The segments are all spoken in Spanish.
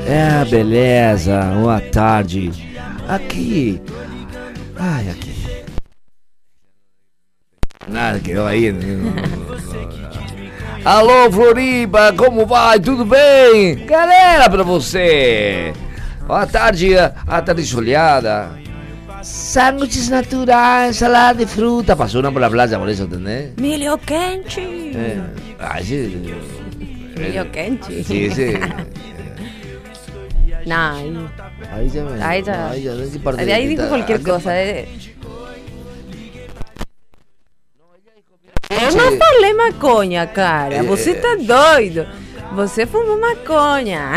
É, beleza, boa tarde. Aqui. Ai, aqui. Nada, quedou aí. Alô, Floripa, como vai? Tudo bem? Galera, pra você. Boa tarde, a tarde soleada. Sándwiches naturais, salada de fruta. Passou uma pela playa, por isso, entendeu? Milho quente. Sí. Milho quente. Sí, sí. No, Ahí ya me. ahí ya. ¿En qué parte Ahí dijo está? cualquier Acá- cosa. Eu não falei maconha, cara. Você tá doido. Você fumou maconha.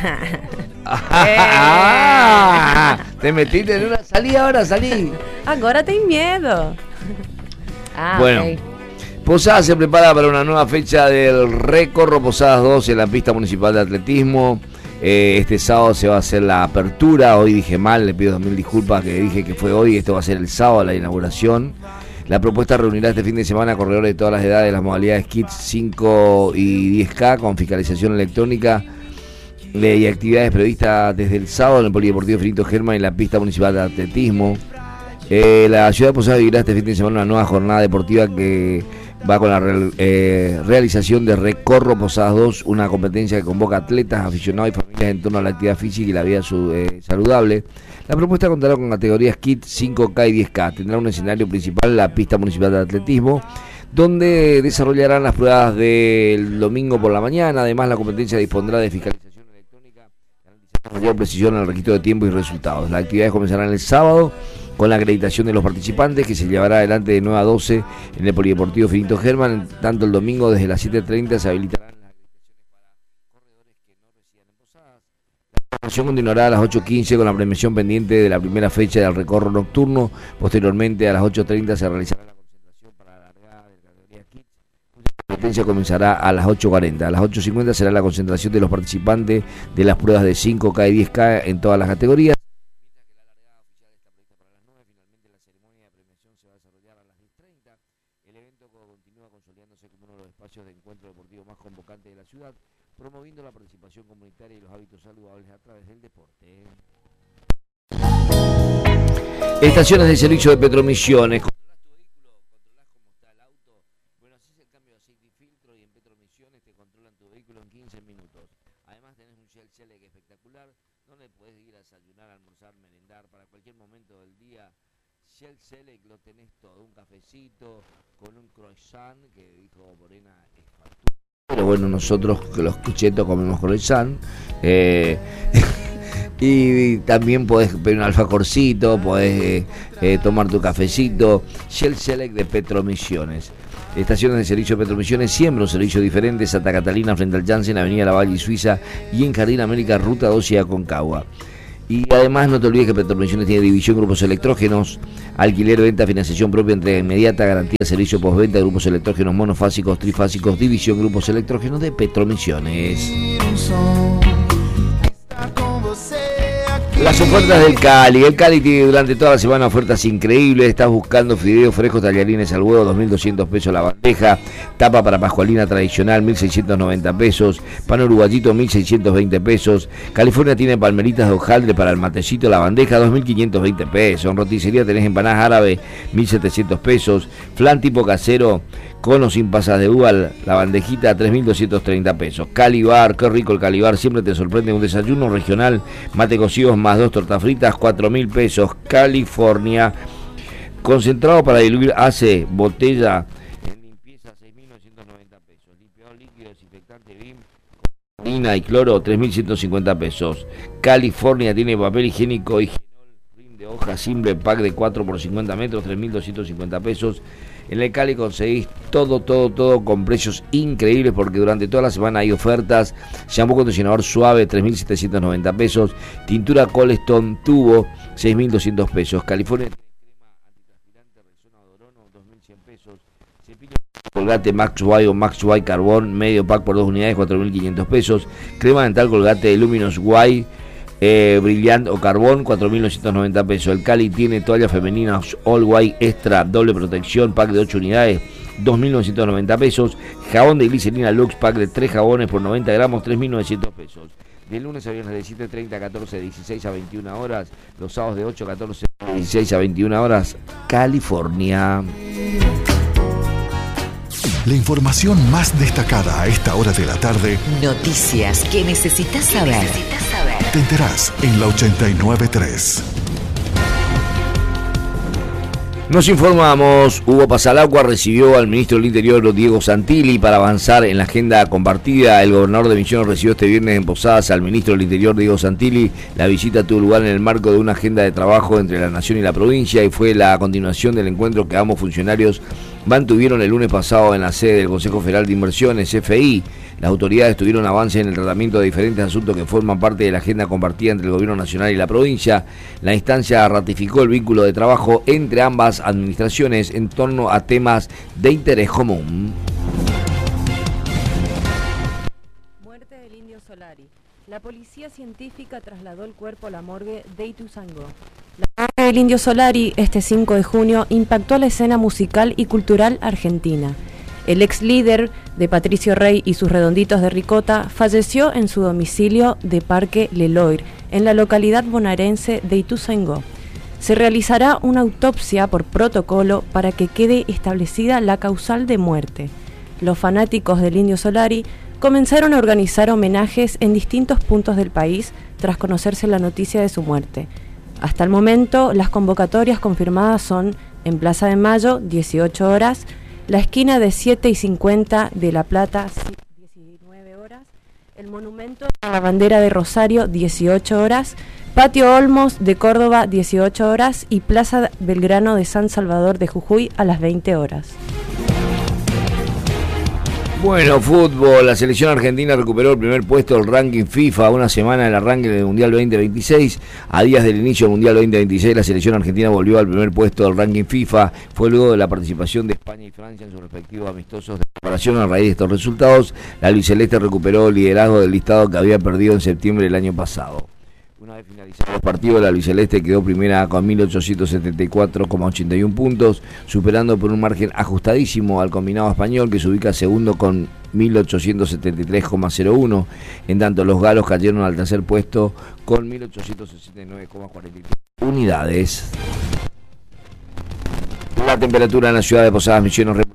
Ah, te metiste en una. Salí ahora, salí. Agora tem medo. Ah, Bueno. ok. Posadas se prepara para una nueva fecha del Recorro Posadas 2 en la pista municipal de atletismo. Este sábado se va a hacer la apertura. Hoy dije mal, le pido 2000 disculpas que dije que fue hoy. Esto va a ser el sábado, la inauguración. La propuesta reunirá este fin de semana a corredores de todas las edades, las modalidades Kids 5 y 10K con fiscalización electrónica y actividades previstas desde el sábado en el Polideportivo Finito Germán y la pista municipal de atletismo. La ciudad de Posadas vivirá este fin de semana una nueva jornada deportiva que va con la realización de Recorro Posadas 2, una competencia que convoca atletas, aficionados y familias en torno a la actividad física y la vida saludable. La propuesta contará con categorías Kids 5K y 10K. Tendrá un escenario principal, la pista municipal de atletismo, donde desarrollarán las pruebas del domingo por la mañana. Además, la competencia dispondrá de fiscalización electrónica, garantizando mayor precisión en el registro de tiempo y resultados. Las actividades comenzarán el sábado con la acreditación de los participantes, que se llevará adelante de 9 a 12 en el Polideportivo Finito Germán. Tanto el domingo desde las 7:30 se habilitarán las acreditaciones para corredores que no residan en Posadas. La programación continuará a las 8:15 con la premiación pendiente de la primera fecha del recorro nocturno. Posteriormente, a las 8:30 se realizará la concentración para la largada de la categoría Kids. La competencia comenzará a las 8:40. A las 8:50 será la concentración de los participantes de las pruebas de 5K y 10K en todas las categorías. El evento continúa consolidándose como uno de los espacios de encuentro deportivo más convocantes de la ciudad, promoviendo la participación comunitaria y los hábitos saludables a través del deporte. Estaciones de servicio de Petromisiones. Controlás tu vehículo, controlás cómo está el auto. Bueno, haces el cambio de aceite y filtro y en Petromisiones te controlan tu vehículo en 15 minutos. Además tenés un Shell Select espectacular donde puedes ir a desayunar, almorzar, merendar para cualquier momento del día. Shell Select lo tenés todo, un cafecito con un croissant, que dijo Morena es factura. Pero bueno, nosotros que los cuchetos comemos croissant. Y también podés pedir un alfajorcito, podés tomar tu cafecito. Shell Select de Petromisiones. Estaciones de servicio de Petromisiones, siempre un servicio diferente. Santa Catalina frente al Janssen, Avenida Lavalle y Suiza, y en Jardín América, Ruta 12 a Aconcagua. Y además no te olvides que Petromisiones tiene división grupos electrógenos, alquiler, venta, financiación propia, entrega inmediata, garantía de servicio postventa, grupos electrógenos monofásicos, trifásicos, división grupos electrógenos de Petromisiones. Las ofertas del Cali. El Cali tiene durante toda la semana ofertas increíbles. Estás buscando fideos frescos, tallarines al huevo, 2.200 pesos la bandeja. Tapa para pascualina tradicional, 1.690 pesos. Pan uruguayito, 1.620 pesos. California tiene palmeritas de hojaldre para el matecito, la bandeja, 2.520 pesos. En roticería tenés empanadas árabes, 1.700 pesos. Flan tipo casero, con o sin pasas de uva, la bandejita, 3.230 pesos. Calibar, qué rico el Calibar, siempre te sorprende un desayuno regional, mate cocidos más 2 tortas fritas, 4.000 pesos. California, concentrado para diluir ACE, botella en limpieza, 6.990 pesos. Limpiador líquido, desinfectante BIM, harina y cloro, 3.150 pesos. California tiene papel higiénico y rin de hoja simple, pack de 4 por 50 metros, 3.250 pesos. En el Cali conseguís todo con precios increíbles, porque durante toda la semana hay ofertas. Shampoo acondicionador suave, 3.790 pesos. Tintura Coleston tubo, 6.200 pesos. California crema antitranspirante Rexona Odorono, 2.100 pesos. Cepillo Colgate Max Y o Max Y Carbón, medio pack por 2 unidades, 4.500 pesos. Crema dental Colgate Luminous Y Brillant o Carbón, 4.990 pesos. El Cali tiene toallas femeninas All White Extra, doble protección, pack de 8 unidades, 2.990 pesos. Jabón de glicerina Lux, pack de 3 jabones por 90 gramos, 3.900 pesos. de lunes a viernes de 7:30 a 14, 16 a 21 horas, los sábados de 8 a 14, 16 a 21 horas, California. La información más destacada a esta hora de la tarde. Noticias que necesitas saber. Te enterás en la 89.3. Nos informamos, Hugo Pasalacqua recibió al ministro del Interior Diego Santilli para avanzar en la agenda compartida. El gobernador de Misiones recibió este viernes en Posadas al ministro del Interior Diego Santilli. La visita tuvo lugar en el marco de una agenda de trabajo entre la nación y la provincia y fue la continuación del encuentro que ambos funcionarios mantuvieron el lunes pasado en la sede del Consejo Federal de Inversiones, CFI. Las autoridades tuvieron avances en el tratamiento de diferentes asuntos que forman parte de la agenda compartida entre el gobierno nacional y la provincia. La instancia ratificó el vínculo de trabajo entre ambas administraciones en torno a temas de interés común. Muerte del indio Solari. La policía científica trasladó el cuerpo a la morgue de Ituzaingó. La muerte del indio Solari este 5 de junio impactó la escena musical y cultural argentina. El ex líder de Patricio Rey y sus redonditos de ricota falleció en su domicilio de Parque Leloir, en la localidad bonaerense de Ituzaingó. Se realizará una autopsia por protocolo para que quede establecida la causal de muerte. Los fanáticos del indio Solari comenzaron a organizar homenajes en distintos puntos del país tras conocerse la noticia de su muerte. Hasta el momento, las convocatorias confirmadas son en Plaza de Mayo, 18 horas, la esquina de 7 y 50 de La Plata, 19 horas, el monumento a la bandera de Rosario, 18 horas, Patio Olmos de Córdoba, 18 horas y Plaza Belgrano de San Salvador de Jujuy a las 20 horas. Bueno, fútbol, la selección argentina recuperó el primer puesto del ranking FIFA a una semana del arranque del Mundial 2026. A días del inicio del Mundial 2026, la selección argentina volvió al primer puesto del ranking FIFA. Fue luego de la participación de España y Francia en sus respectivos amistosos de preparación. A raíz de estos resultados, la albiceleste recuperó el liderazgo del listado que había perdido en septiembre del año pasado. Una vez finalizados los partidos, la albiceleste quedó primera con 1.874,81 puntos, superando por un margen ajustadísimo al combinado español, que se ubica segundo con 1.873,01. En tanto, los galos cayeron al tercer puesto con 1.869,43 unidades. La temperatura en la ciudad de Posadas Misiones